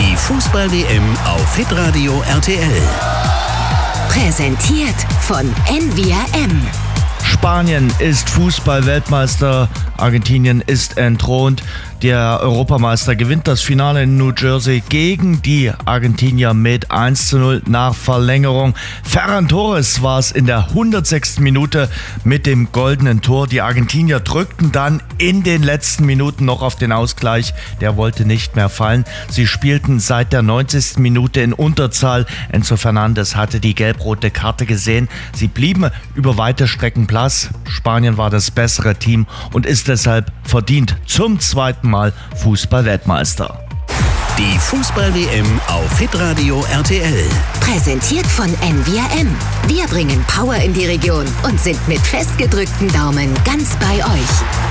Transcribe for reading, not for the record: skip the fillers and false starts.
Die Fußball-WM auf Hitradio RTL. Präsentiert von NVRM. Spanien ist Fußball-Weltmeister, Argentinien ist entthront. Der Europameister gewinnt das Finale in New Jersey gegen die Argentinier mit 1:0 nach Verlängerung. Ferran Torres war es in der 106. Minute mit dem goldenen Tor. Die Argentinier drückten dann in den letzten Minuten noch auf den Ausgleich. Der wollte nicht mehr fallen. Sie spielten seit der 90. Minute in Unterzahl. Enzo Fernandez hatte die gelb-rote Karte gesehen. Sie blieben über weite Strecken blass. Spanien war das bessere Team und ist deshalb verdient zum zweiten Mal Fußball-Weltmeister. Die Fußball-WM auf Hitradio RTL. Präsentiert von NVRM. Wir bringen Power in die Region und sind mit festgedrückten Daumen ganz bei euch.